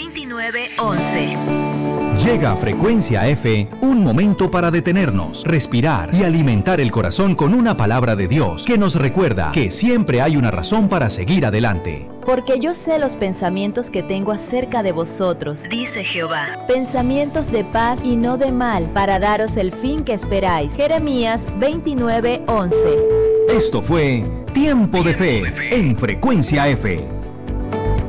2911. Llega a Frecuencia F un momento para detenernos, respirar y alimentar el corazón con una palabra de Dios que nos recuerda que siempre hay una razón para seguir adelante. Porque yo sé los pensamientos que tengo acerca de vosotros, dice Jehová. Pensamientos de paz y no de mal, para daros el fin que esperáis. Jeremías 29:11. Esto fue Tiempo de Fe en Frecuencia F.